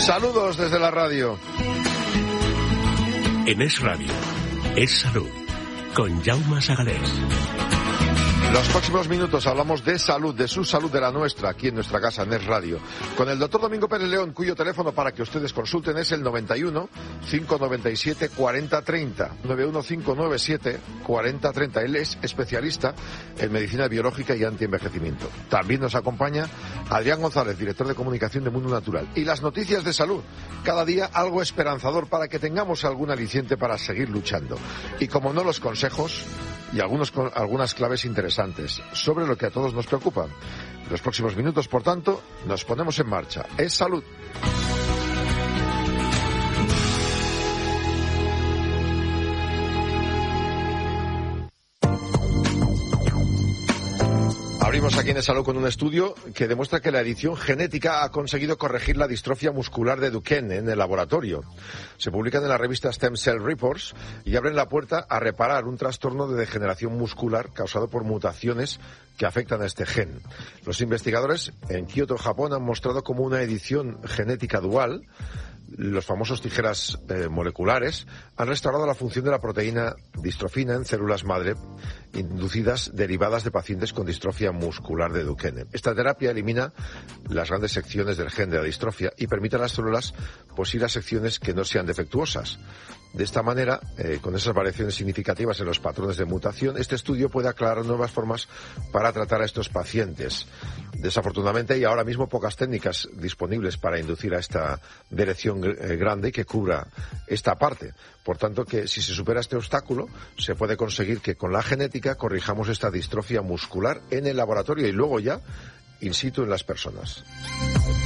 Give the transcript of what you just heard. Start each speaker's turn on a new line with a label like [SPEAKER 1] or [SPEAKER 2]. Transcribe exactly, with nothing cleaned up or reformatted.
[SPEAKER 1] Saludos desde la radio.
[SPEAKER 2] En Es Radio, Es Salud, con Jaume Sagalés.
[SPEAKER 1] Los próximos minutos hablamos de salud, de su salud, de la nuestra, aquí en nuestra casa, en Es Radio, con el doctor Domingo Pérez León, cuyo teléfono para que ustedes consulten es el noventa y uno, cinco noventa y siete, cuarenta treinta, noventa y uno, cinco noventa y siete, cuarenta treinta. Él es especialista en medicina biológica y antienvejecimiento. También nos acompaña Adrián González, director de comunicación de Mundo Natural. Y las noticias de salud, cada día algo esperanzador para que tengamos algún aliciente para seguir luchando. Y como no, los consejos y algunos, algunas claves interesantes sobre lo que a todos nos preocupa. En los próximos minutos, por tanto, nos ponemos en marcha. Es salud. Abrimos aquí en Es Salud con un estudio que demuestra que la edición genética ha conseguido corregir la distrofia muscular de Duchenne en el laboratorio. Se publican en la revista Stem Cell Reports y abren la puerta a reparar un trastorno de degeneración muscular causado por mutaciones que afectan a este gen. Los investigadores en Kioto, Japón, han mostrado cómo una edición genética dual, los famosos tijeras eh, moleculares, han restaurado la función de la proteína distrofina en células madre inducidas derivadas de pacientes con distrofia muscular de Duchenne. Esta terapia elimina las grandes secciones del gen de la distrofia y permite a las células pues ir a secciones que no sean defectuosas. De esta manera, eh, con esas variaciones significativas en los patrones de mutación, este estudio puede aclarar nuevas formas para tratar a estos pacientes. Desafortunadamente hay ahora mismo pocas técnicas disponibles para inducir a esta dirección eh, grande que cubra esta parte. Por tanto, que si se supera este obstáculo, se puede conseguir que con la genética corrijamos esta distrofia muscular en el laboratorio y luego ya in situ en las personas.